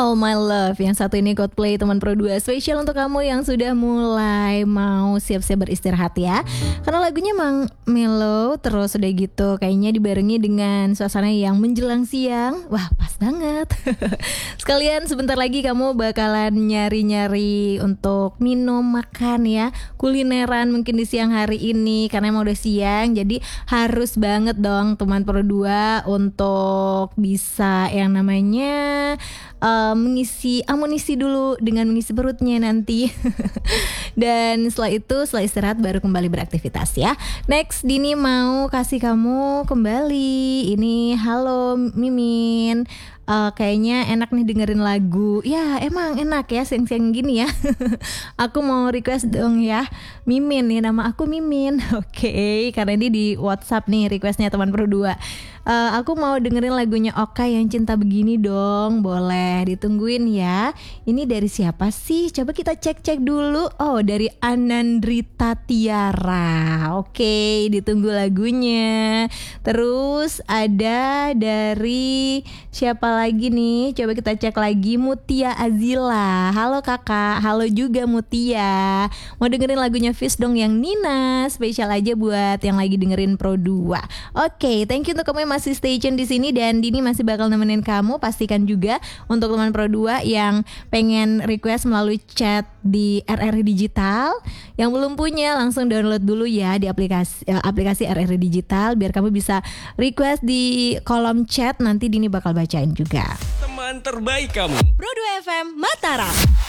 All My Love. Yang satu ini Coldplay teman Pro 2. Spesial untuk kamu yang sudah mulai mau siap-siap beristirahat ya. Karena lagunya emang mellow, terus udah gitu kayaknya dibarengi dengan suasana yang menjelang siang. Wah, pas banget. Sekalian sebentar lagi kamu bakalan nyari-nyari untuk minum, makan ya, kulineran mungkin di siang hari ini. Karena emang udah siang, jadi harus banget dong teman Pro 2 untuk bisa yang namanya mengisi amunisi dulu dengan mengisi perutnya nanti. Dan setelah itu, setelah istirahat baru kembali beraktivitas ya. Next, Dini mau kasih kamu kembali. Ini halo Mimin. Kayaknya enak nih dengerin lagu. Ya emang enak ya siang-siang gini ya. Aku mau request dong ya, Mimin nih, nama aku Mimin. Oke, karena ini di WhatsApp nih requestnya teman Pro 2. Aku mau dengerin lagunya Oka yang Cinta Begini dong. Boleh ditungguin ya. Ini dari siapa sih? Coba kita cek-cek dulu. Oh, dari Anandrita Tiara. Oke, ditunggu lagunya. Terus ada dari siapa lagi nih? Coba kita cek lagi. Mutia Azila. Halo kakak. Halo juga Mutia. Mau dengerin lagunya Fish dong yang Nina. Spesial aja buat yang lagi dengerin Pro 2. Oke, thank you untuk kamu yang masih stay tune di sini, dan Dini masih bakal nemenin kamu. Pastikan juga untuk teman Pro 2 yang pengen request melalui chat di RRI Digital. Yang belum punya langsung download dulu ya di aplikasi RRI Digital biar kamu bisa request di kolom chat, nanti Dini bakal bacain juga. Teman terbaik kamu, Pro 2 FM Mataram.